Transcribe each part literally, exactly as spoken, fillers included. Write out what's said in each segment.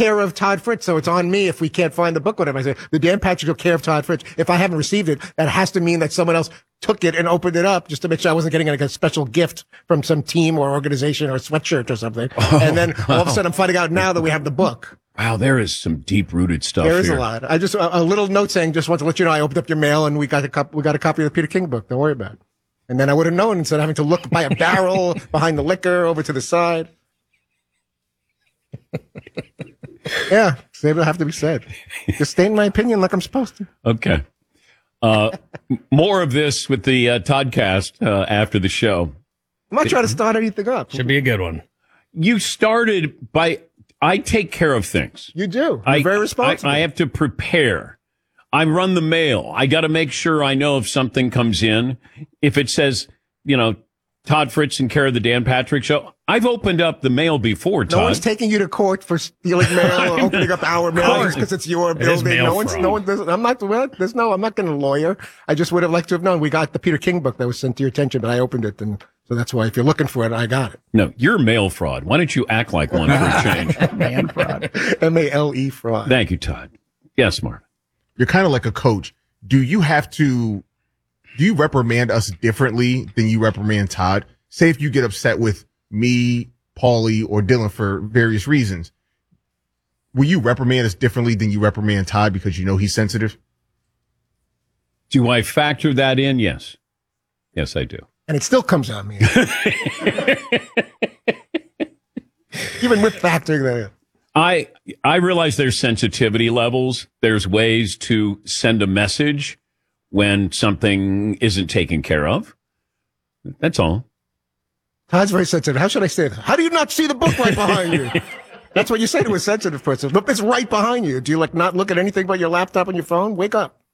care of Todd Fritz, so it's on me if we can't find the book, whatever. I say, the Dan Patrick Show care of Todd Fritz. If I haven't received it, that has to mean that someone else took it and opened it up just to make sure I wasn't getting like a special gift from some team or organization or a sweatshirt or something. Oh, and then all wow. of a sudden I'm finding out now that we have the book. Wow, there is some deep-rooted stuff There is here. a lot. I just, a, a little note saying, just want to let you know, I opened up your mail and we got a cop, we got a copy of the Peter King book. Don't worry about it. And then I would have known instead of having to look by a barrel behind the liquor over to the side. Yeah, it's able to have to be said. Just state my opinion like I'm supposed to. Okay. Uh, more of this with the uh, Toddcast uh, after the show. I'm not trying to start anything up. Should be a good one. You started by, I take care of things. You do. You're I, very responsible. I, I have to prepare. I run the mail. I got to make sure I know if something comes in. If it says, you know, Todd Fritz and care of the Dan Patrick Show. I've opened up the mail before, Todd. No one's taking you to court for stealing mail or opening up our mail because it's your it building. No one's, fraud. no one, there's, I'm not, well, there's no, I'm not going to lawyer. I just would have liked to have known. We got the Peter King book that was sent to your attention, but I opened it. And so that's why if you're looking for it, I got it. No, you're mail fraud. Why don't you act like one for a change? Man fraud. M A L E fraud. Thank you, Todd. Yes, Mark. You're kind of like a coach. Do you have to, do you reprimand us differently than you reprimand Todd? Say if you get upset with me, Paulie, or Dylan for various reasons, will you reprimand us differently than you reprimand Todd because you know he's sensitive? Do I factor that in? Yes. Yes, I do. And it still comes on me. Even with factoring that in. I I realize there's sensitivity levels. There's ways to send a message when something isn't taken care of. That's all. Todd's very sensitive. How should I say that? How do you not see the book right behind you? That's what you say to a sensitive person. Look, it's right behind you. Do you like not look at anything but your laptop and your phone? Wake up.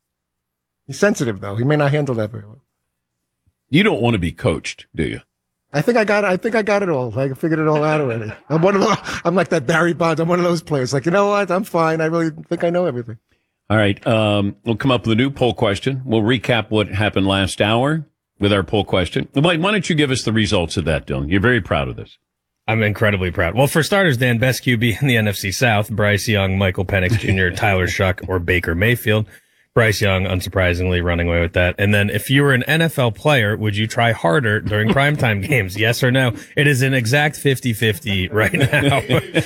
He's sensitive though. He may not handle that very well. You don't want to be coached, do you? I think I got it. I think I got it all. I figured it all out already. I'm one of those, I'm like that Barry Bonds. I'm one of those players. Like, you know what? I'm fine. I really think I know everything. All right. Um, we'll come up with a new poll question. We'll recap what happened last hour with our poll question. Why, why don't you give us the results of that, Dylan? You're very proud of this. I'm incredibly proud. Well, for starters, Dan, best Q B in the N F C South, Bryce Young, Michael Penix Junior, Tyler Shuck, or Baker Mayfield. Bryce Young, unsurprisingly, running away with that. And then if you were an N F L player, would you try harder during primetime games? Yes or no? It is an exact fifty-fifty right now.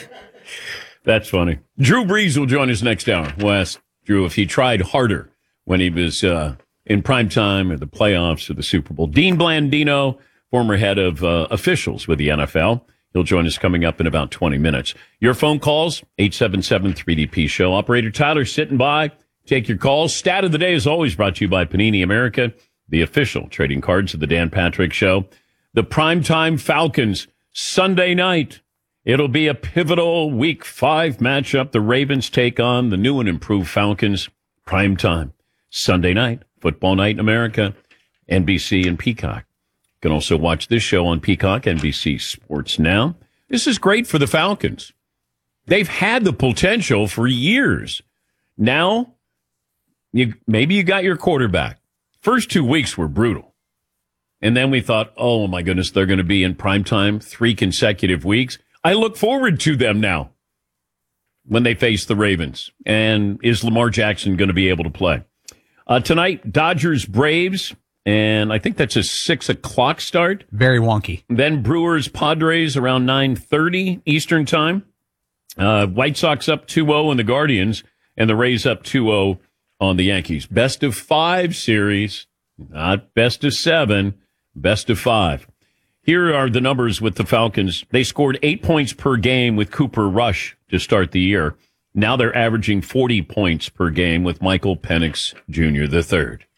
That's funny. Drew Brees will join us next hour. We'll ask Drew if he tried harder when he was uh, in primetime or the playoffs or the Super Bowl. Dean Blandino, former head of uh, officials with the N F L. He'll join us coming up in about twenty minutes. Your phone calls, eight seven seven three D P show. Operator Tyler sitting by. Take your calls. Stat of the day is always brought to you by Panini America, the official trading cards of the Dan Patrick Show. The primetime Falcons, Sunday night. It'll be a pivotal week five matchup. The Ravens take on the new and improved Falcons. Primetime, Sunday night, football night in America, N B C and Peacock. You can also watch this show on Peacock, N B C Sports Now. This is great for the Falcons. They've had the potential for years. Now, You, maybe you got your quarterback. First two weeks were brutal. And then we thought, oh, my goodness, they're going to be in primetime three consecutive weeks. I look forward to them now when they face the Ravens. And is Lamar Jackson going to be able to play? Uh, tonight, Dodgers, Braves, and I think that's a six o'clock start. Very wonky. Then Brewers, Padres around nine thirty Eastern time. Uh, White Sox up two oh and the Guardians, and the Rays up two oh on the Yankees. Best of five series, not best of seven, best of five. Here are the numbers with the Falcons. They scored eight points per game with Cooper Rush to start the year. Now they're averaging forty points per game with Michael Penix Junior the third.